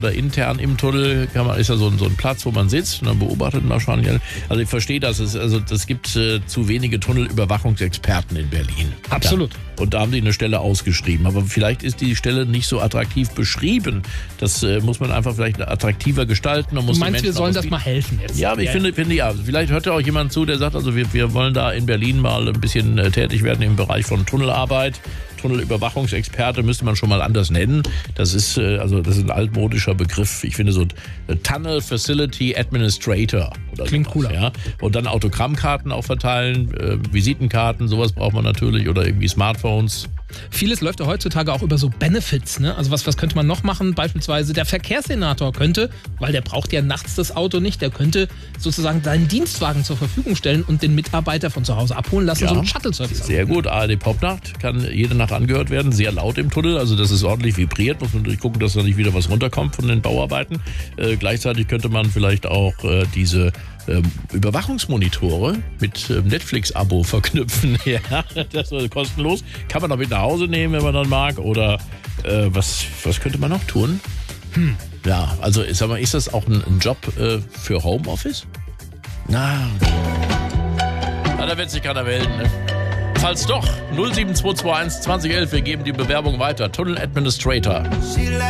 Oder intern im Tunnel ist ja so ein Platz, wo man sitzt und dann beobachtet man schon. Also ich verstehe das. Es gibt zu wenige Tunnelüberwachungsexperten in Berlin. Absolut. Ja. Und da haben die eine Stelle ausgeschrieben. Aber vielleicht ist die Stelle nicht so attraktiv beschrieben. Das muss man einfach vielleicht attraktiver gestalten. Du meinst, wir sollen das mal helfen jetzt? Ja, aber ich finde ja. Vielleicht hört ja auch jemand zu, der sagt, also wir wollen da in Berlin mal ein bisschen tätig werden im Bereich von Tunnelarbeit. Tunnelüberwachungsexperte müsste man schon mal anders nennen. Das ist ein altmodischer Begriff. Ich finde so Tunnel Facility Administrator. Oder klingt sowas, cooler. Ja. Und dann Autogrammkarten auch verteilen, Visitenkarten, sowas braucht man natürlich oder irgendwie Smartphones. Vieles läuft ja heutzutage auch über so Benefits, ne? Also was könnte man noch machen? Beispielsweise der Verkehrssenator könnte, weil der braucht ja nachts das Auto nicht, der könnte sozusagen seinen Dienstwagen zur Verfügung stellen und den Mitarbeiter von zu Hause abholen lassen, so einen Shuttle-Service. Sehr gut, ARD Popnacht kann jede Nacht angehört werden, sehr laut im Tunnel, also dass es ordentlich vibriert, muss man natürlich gucken, dass da nicht wieder was runterkommt von den Bauarbeiten. Gleichzeitig könnte man vielleicht auch diese Überwachungsmonitore mit Netflix-Abo verknüpfen. Ja, das ist kostenlos. Kann man auch mit nach Hause nehmen, wenn man dann mag. Oder was könnte man noch tun? Ja, also sag mal, ist das auch ein Job für Homeoffice? Na, da wird sich keiner melden. Ne? Falls doch, 07221 2011, wir geben die Bewerbung weiter. Tunnel Administrator.